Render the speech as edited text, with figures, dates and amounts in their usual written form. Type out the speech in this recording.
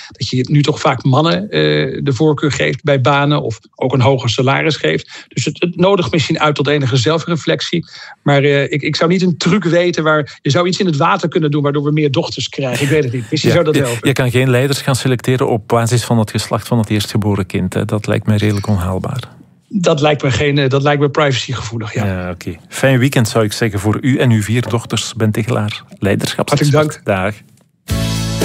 dat je nu toch vaak mannen de voorkeur geeft bij banen of ook een hoger salaris geeft. Dus het nodigt misschien uit tot enige zelfreflectie. Maar ik zou niet een truc weten waar je zou iets in het water kunnen doen waardoor we meer dochters krijgen. Ik weet het niet. Misschien zou dat helpen. Je kan geen leiders gaan selecteren op basis van het geslacht van het eerstgeboren kind. Hè. Dat lijkt mij redelijk onhaalbaar. Dat lijkt me privacygevoelig, ja. Oké. Fijn weekend zou ik zeggen voor u en uw 4 dochters, Ben Tichelaar. Leiderschap. Hartelijk dank. Dag.